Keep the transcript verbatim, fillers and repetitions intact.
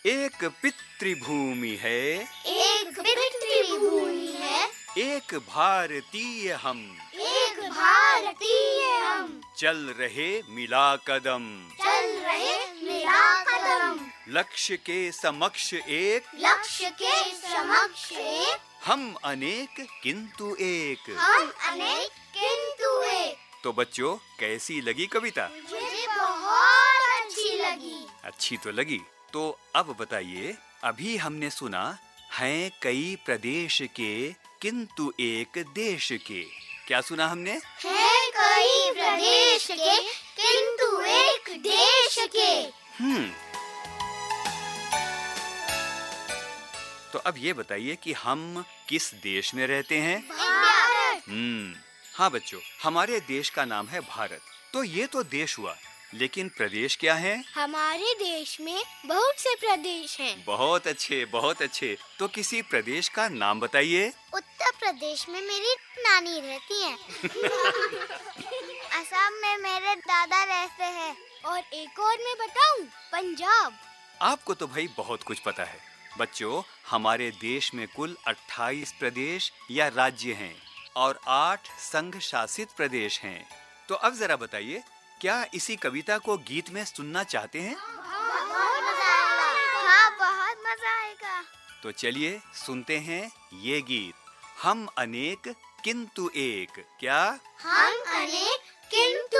एक पितृभूमि है, एक पितृभूमि है, एक भारतीय हम, एक भारतीय हम, चल रहे मिला कदम, चल रहे मिला कदम, लक्ष्य के समक्ष एक, लक्ष्य के समक्ष एक, हम अनेक किंतु एक। हम अनेक किंतु एक। तो बच्चों, कैसी लगी कविता? मुझे बहुत अच्छी लगी। अच्छी तो लगी। तो अब बताइए, अभी हमने सुना हैं कई प्रदेश के किंतु एक देश के। क्या सुना हमने? है कई प्रदेश के किंतु एक देश के। हम्म तो अब ये बताइए कि हम किस देश में रहते हैं? भारत। हम्म हाँ बच्चों, हमारे देश का नाम है भारत। तो ये तो देश हुआ, लेकिन प्रदेश क्या है? हमारे देश में बहुत से प्रदेश हैं। बहुत अच्छे, बहुत अच्छे। तो किसी प्रदेश का नाम बताइए। उत्तर प्रदेश में मेरी नानी रहती है। असम में मेरे दादा रहते हैं। और एक और मैं बताऊं, पंजाब। आपको तो भाई बहुत कुछ पता है। बच्चों, हमारे देश में कुल अट्ठाईस प्रदेश या राज्य हैं और आठ संघ शासित प्रदेश हैं। तो अब जरा बताइए, क्या इसी कविता को गीत में सुनना चाहते हैं? बहुत मजा आएगा। हाँ, बहुत मजा आएगा। तो चलिए सुनते हैं ये गीत। हम अनेक किंतु एक। क्या? हम अनेक किंतु